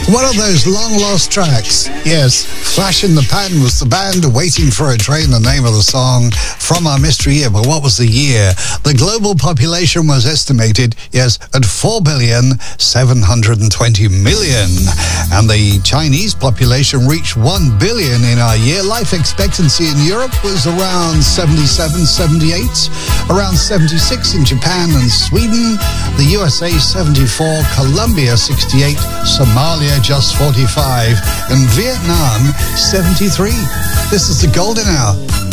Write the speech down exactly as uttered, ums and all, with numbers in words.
One of those long-lost tracks. Yes, Flash in the Pan was the band, Waiting for a Train, the name of the song from our mystery year. But what was the year? The global population was estimated, yes, at four billion seven hundred twenty million. And the Chinese population reached one billion in our year. Life expectancy in Europe was around seventy-seven, seventy-eight, around seventy-six in Japan and Sweden, the U S A seventy-four, Colombia sixty-eight, Somalia just forty-five, and Vietnam seventy-three. This is the Golden Hour